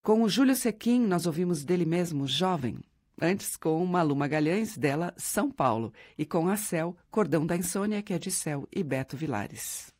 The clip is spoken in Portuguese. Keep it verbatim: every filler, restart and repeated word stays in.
Com o Júlio Sequin, nós ouvimos dele mesmo, Jovem. Antes, com Malu Magalhães, dela, São Paulo. E com a Cel, Cordão da Insônia, que é de Cel e Beto Vilares.